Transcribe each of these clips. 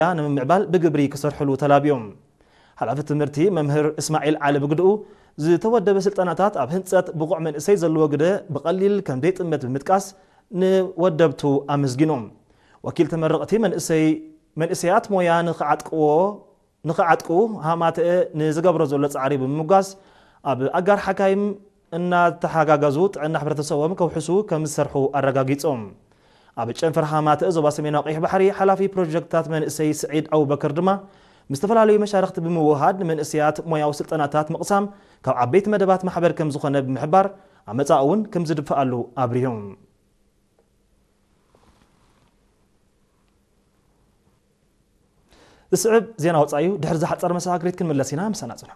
ንምዕባል ብግብሪ ክሰርሕሉ ተላብዮም ሓላፊ ትምህርቲ መምህር እስማኤል ዓሊ ብግድኡ ዝተወደበ ስልጠናታት ኣብ ህንጸት ብቑዕ መንእሰይ ዘለዎ ግደ ብቐሊል ከም ዘይጥመት ብምጥቃስ ንወደብቱ ኣመስጊኖም ወኪል ተመረቕቲ መንእሰያት ሞያ ንኽዓጥቁ ሃማትአ ንዝገብሮ ዘሎ ጻዕሪ ብምጓዝ ኣብ ኣጋር ሓካይም እናተሓጋገዙ ጥዕና ሕብረተሰቦም ከውሕሱ ከም ዝሰርሑ ኣረጋጊጾም ኣብ ጨንፈር ሃማትአ ዞባ ሰሜናዊ ቀይሕ ባሕሪ ሓላፊ ፕሮጀክታት መንእሰይ ስዒድ ኣቡበከር ድማ ምስተፈላለዩ መሻርክቲ ብምውሃድ መንእሰያት ሞያዊ ስልጠናታት ምቕሳም ካብ ዓበይቲ መደባት ማሕበር ከም ዝኾነ ብምሕባር ኣመፃ እውን ከም ዝድፈኣሉ ኣብርዮም ዝስዕብ ዜና ወፃዩ ድሕሪ ዝሓፀረ መሰጋግሪት ክንምለስ ኢና ምሳና ፅንሑ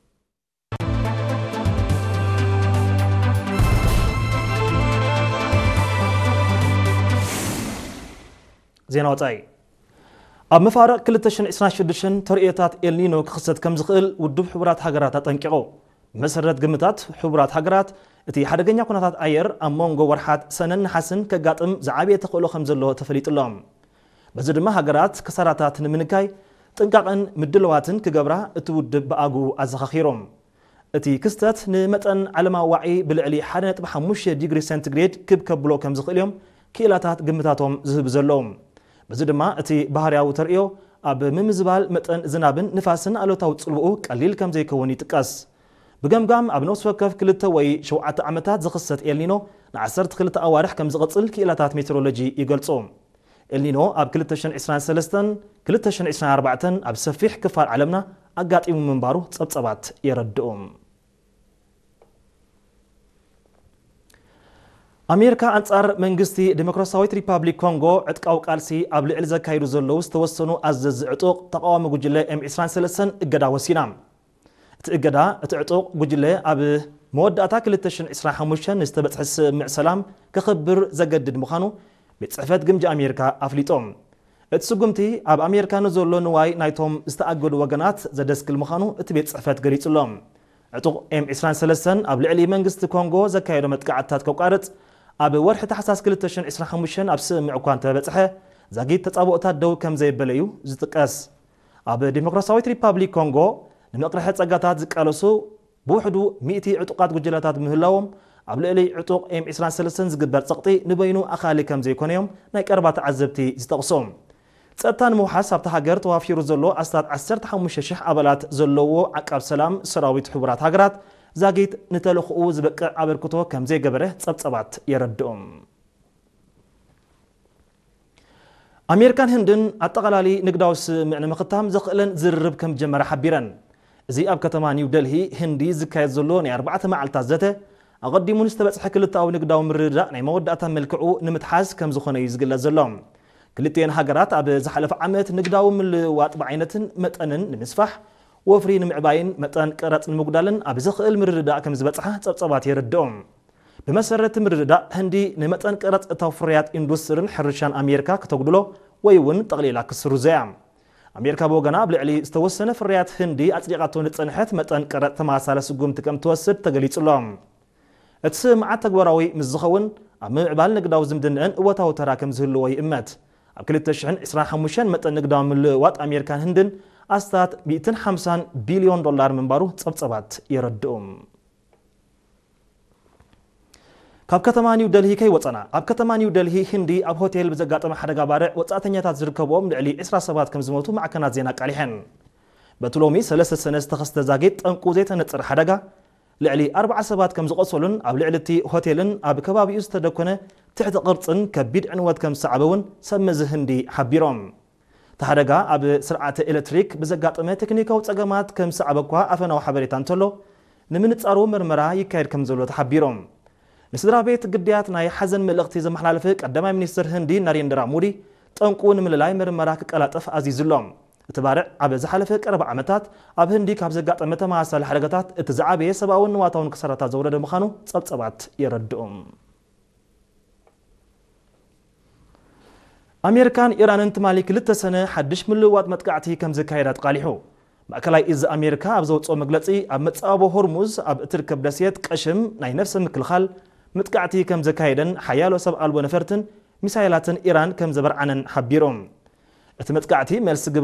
ዜና ወፃይ ኣብ መፋረቕ 2026 ተርእየታት ኤልኒኖ ክኽሰት ከም ዝኽእል ውድብ ሕቡራት ሃገራት ኣጠንቂቑ ብመሰረት ግምታት ሕቡራት ሃገራት እቲ ሓደገኛ ኩነታት ኣየር ኣብ መንጎ ወርሓት ሰነን ነሓስን ከጋጥም ዝዓበየ ተኽእሎ ከም ዘለዎ ተፈሊጡሎም በዚ ድማ ሃገራት ክሳራታት ንምንካይ ጥንቃቐን ምድለዋትን ክገብራ እቲ ውድብ ብኣግኡ ኣዘኻኺሮም እቲ ክስተት ንመጠን ዓለማዊ ዋዒ ብልዕሊ 1.5 ዲግሪ ሴንቲግሬድ ክብከብሎ ከም ዝኽእል እዮም ክኢላታት ግምታቶም ዝህብ ዘለዎም በዚ ድማ እቲ ባህርያዊ ተርእዮ ኣብ ምምዝባል መጠን ዝናብን ንፋስን ኣሎታዊ ጽልብኡ ቀሊል ከም ዘይከውን ይጥቀስ ብገምጋም ኣብ ነፍሲ ወከፍ 2 ወይ 7 ዓመታት ዝኽሰት ኤልኒኖ ን12 ኣዋርሕ ከም ዝቕጽል ክኢላታት ሜትሮሎጂ ይገልጹ ኤልኒኖ ኣብ 2023-2024 ኣብ ሰፊሕ ክፋል ዓለምና ኣጋጢሙ ምንባሩ ጸብጸባት የረድኡ ኣሜሪካ አንጻር መንግስቲ ዲሞክራሲያዊት ሪፐብሊክ ኮንጎ ዕጥቃዊ ቃልሲ ኣብ ልዕሊ ዘካይዱ ዘለው ዝተወሰኑ ኣዘዝ ዕጡቕ ተቃዋሚ ጉጅለ M23 እገዳ ወሲና እቲ እገዳ እቲ ዕጡቕ ጉጅለ ኣብ መወዳእታ 2025 ዝተበጽሐ ስምምዕ ሰላም ክኽብር ዘገድድ ምዃኑ ቤት ጽሕፈት ግምጃ ኣሜሪካ ኣፍሊጦም እቲ ስጉምቲ ኣብ ኣሜሪካ ንዘሎ ንዋይ ናይቶም ዝተኣገዱ ወገናት ዘደስክል ምዃኑ እቲ ቤት ጽሕፈት ገሊጹሎም ዕጡቕ M23 ኣብ ልዕሊ መንግስቲ ኮንጎ ዘካየዶ መጥቃዕትታት ከቋርጽ ኣብ ወርሒ ታሕሳስ 2025 ኣብ ስምምዕ እኳ እንተበጽሐ ዛጊድ ተጻብኦታት ደው ከም ዘይበለ እዩ ዝጥቀስ ኣብ ዲሞክራሲያዊት ሪፐብሊክ ኮንጎ ንመቕርሒ ጸጋታት ዝቃለሱ ብውሕዱ 100 ዕጡቃት ጉጅለታት ምህላዎም ኣብ ልዕሊ ዕጡቕ M23 ዝግበር ጸቕጢ ንበይኑ ኣኻሊ ከም ዘይኮነዮም ናይ ቀረባ ተዓዘብቲ ዝጠቕሶም ጸጥታ ንምውሓስ ኣብቲ ሃገር ተዋፊሩ ዘሎ ኣስታት 15,000 ኣባላት ዘለዎ ዓቃብ ሰላም ሰራዊት ሕቡራት ሃገራት ዛጊት ንተልኽኡ ዝበቅዕ ኣበርክቶ ከም ዘይገበረ ጸብጸባት የረድኦም ኣሜሪካን ህንድን ኣጠቓላሊ ንግዳዊ ስምምዕ ንምኽታም ዘኽእለን ዝርርብ ከም ጀመረ ሓቢረን እዚ ኣብ ከተማ ኒው ደልሂ ህንዲ ዝካየድ ዘሎ ናይ 4 መዓልታት ዘተ ኣቐዲሙ ዝተበጽሐ ክልታዊ ንግዳዊ ምርድዳእ ናይ መወዳእታ መልክዑ ንምትሓዝ ከም ዝኾነ እዩ ዝግለጽ ዘሎ ክልቲአን ሃገራት ኣብ ዝሓለፈ ዓመት ንግዳዊ ምልውዋጥ ብዓይነትን መጠንን ንምስፋሕ ወፍሪ ንምዕባይን መጠን ቀረጽ ንምጉዳልን ኣብ ዝኽእል ምርድዳእ ከም ዝበጽሐ ጸብጸባት የረድኦም ብመሰረት ምርድዳእ ህንዲ ንመጠን ቀረጽ እታዊ ፍርያት ኢንዱስትሪን ሕርሻን ኣሜሪካ ከተጉድሎ ወይ እውን ጠቕሊላ ክስሩዘያ ኣሜሪካ ብወገና ብልዕሊ ዝተወሰነ ፍርያት ህንዲ ኣጽዲቓቶ ንጸንሐት መጠን ቀረጽ ተመሳሳሊ ስጉምቲ ከም ትወስድ ተገሊጹሎም እቲ ስምምዓት ተግባራዊ ምስ ዝኸውን ኣብ ምዕባል ንግዳዊ ዝምድንአን እወታዊ ተራ ከም ዝህልዎ ይእመት ኣብ 2025 መጠን ንግዳዊ ምልውዋጥ ኣሜሪካን ህንድን ኣስታት $150 ቢልዮን ምንባሩ ጸብጸባት የረድኦም ካብ ከተማ ኒው ደልሂ ከይወፀና ኣብ ከተማ ኒው ደልሂ ህንዲ ኣብ ሆቴል ብዘጋጠመ ሓደጋ ባርዕ ወጻእተኛታት ዝርከብዎም ልዕሊ 20 ሰባት ከም ዝሞቱ ማዕከናት ዜና ቃሊሐን በቲ ሎሚ 3 ሰነ ዝተኸስተ ዛጊድ ጠንቁ ዘይተነጽር ሓደጋ ልዕሊ 40 ሰባት ከም ዝቆሰሉን ኣብ ልዕሊ እቲ ሆቴልን ኣብ ከባቢኡ ዝተደኮነ ትሕቲ ቅርጽን ከቢድ ዕንወት ከም ዝሰዓበውን ሰመዚ ህንዲ ሓቢሮም ተሓደጋ ኣብ ስርዓተ ኤሌክትሪክ ብዘጋጠመ ቴክኒካዊ ጸገማት ከም ዝሰዓበ እኳ ኣፈናዊ ሓበሬታ እንተሎ ንምንጻሩ ምርመራ ይካየድ ከም ዘሎ ተሓቢሮም ንስድራ ቤት ግድያት ናይ ሓዘን መልእኽቲ ዘመሓላለፈ ቀዳማይ ሚኒስትር ህንዲ ናሬንድራ ሞዲ ጠንቁ ንምልላይ ምርመራ ክቀላጠፍ ኣዚዙሎም እቲ ባርዕ ኣብ ዝሓለፈ ቀረባ ዓመታት ኣብ ህንዲ ካብ ዘጋጠመ ተመሳሳሊ ሓደጋታት እቲ ዝዓበየ ሰብኣውን ንዋታውን ክሳራታት ዘውረደ ምዃኑ ጸብጸባት የረድኦም ኣሜሪካን ኢራንን ትማሊ 2 ሰነ ሓድሽ ምልውዋጥ መጥቃዕቲ ከም ዝካየዳ ተቃሊሑ ማእከላይ እዝ ኣሜሪካ ኣብ ዘውፅኦ መግለጺ ኣብ መጻቦ ሆርሙዝ ኣብ እትርከብ ደሴት ቀሽም ናይ ነፍሲ ምክልኻል መጥቃዕቲ ከም ዘካየደን ሓያሎ ሰብ ኣልቦ ነፈርትን ሚሳይላትን ኢራን ከም ዘበርዓነን ሓቢሮም እቲ መጥቃዕቲ መልሲ